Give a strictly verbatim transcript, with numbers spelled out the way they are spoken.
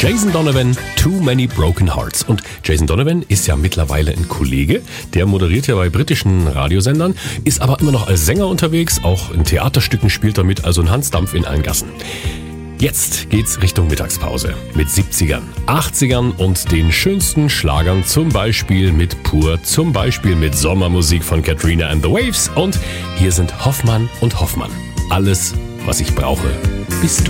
Jason Donovan, Too Many Broken Hearts. Und Jason Donovan ist ja mittlerweile ein Kollege, der moderiert ja bei britischen Radiosendern, ist aber immer noch als Sänger unterwegs, auch in Theaterstücken spielt er mit, also ein Hansdampf in allen Gassen. Jetzt geht's Richtung Mittagspause mit siebzigern, achtzigern und den schönsten Schlagern, zum Beispiel mit Pur, zum Beispiel mit Sommermusik von Katrina and the Waves und hier sind Hoffmann und Hoffmann. Alles, was ich brauche, bist du.